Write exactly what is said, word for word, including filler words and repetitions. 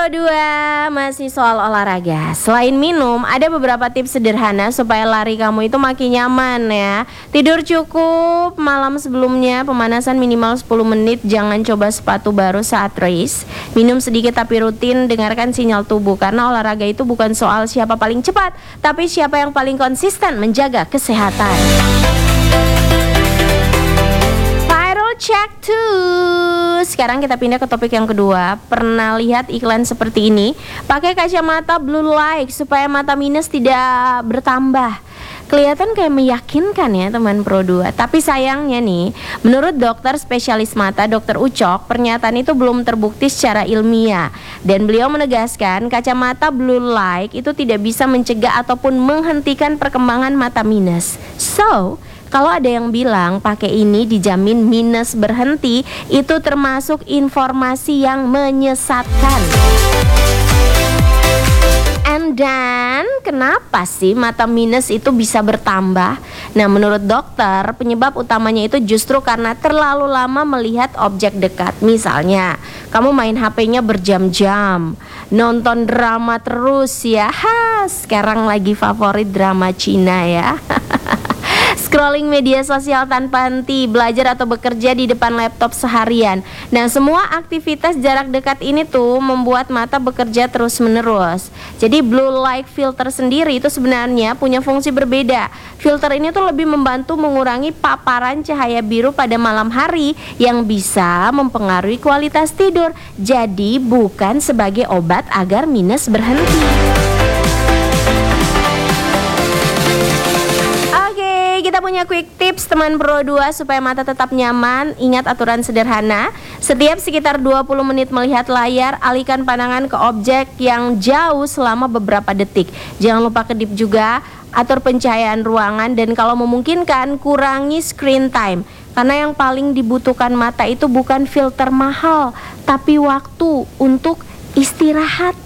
Pro dua masih soal olahraga. Selain minum, ada beberapa tips sederhana supaya lari kamu itu makin nyaman ya. Tidur cukup malam sebelumnya, pemanasan minimal sepuluh menit, jangan coba sepatu baru saat race. Minum sedikit tapi rutin, dengarkan sinyal tubuh karena olahraga itu bukan soal siapa paling cepat, tapi siapa yang paling konsisten menjaga kesehatan. Check two. Sekarang kita pindah ke topik yang kedua. Pernah lihat iklan seperti ini? Pakai kacamata blue light supaya mata minus tidak bertambah. Kelihatan kayak meyakinkan ya teman Pro dua. Tapi sayangnya nih, menurut dokter spesialis mata Dokter Ucok, pernyataan itu belum terbukti secara ilmiah. Dan beliau menegaskan kacamata blue light itu tidak bisa mencegah ataupun menghentikan perkembangan mata minus. So, kalau ada yang bilang pakai ini dijamin minus berhenti, itu termasuk informasi yang menyesatkan. And then, kenapa sih mata minus itu bisa bertambah? Nah, menurut dokter, penyebab utamanya itu justru karena terlalu lama melihat objek dekat. Misalnya, kamu main H P-nya berjam-jam, nonton drama terus ya. Ha, sekarang lagi favorit drama Cina ya. Scrolling media sosial tanpa henti, belajar atau bekerja di depan laptop seharian. Nah, semua aktivitas jarak dekat ini tuh membuat mata bekerja terus-menerus. Jadi blue light filter sendiri itu sebenarnya punya fungsi berbeda. Filter ini tuh lebih membantu mengurangi paparan cahaya biru pada malam hari yang bisa mempengaruhi kualitas tidur. Jadi bukan sebagai obat agar minus berhenti. Kita punya quick tips teman Pro dua supaya mata tetap nyaman. Ingat aturan sederhana. Setiap sekitar dua puluh menit melihat layar, alihkan pandangan ke objek yang jauh selama beberapa detik. Jangan lupa kedip juga, atur pencahayaan ruangan, dan kalau memungkinkan kurangi screen time. Karena yang paling dibutuhkan mata itu bukan filter mahal, tapi waktu untuk istirahat.